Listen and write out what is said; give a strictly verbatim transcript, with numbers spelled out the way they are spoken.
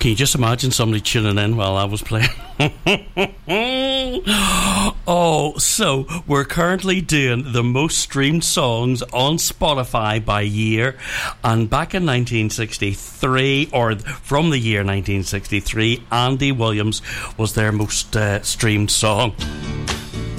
Can you just imagine somebody tuning in while I was playing? Oh, so we're currently doing the most streamed songs on Spotify by year, and back in nineteen sixty-three, or from the year nineteen sixty-three, Andy Williams was their most uh, streamed song.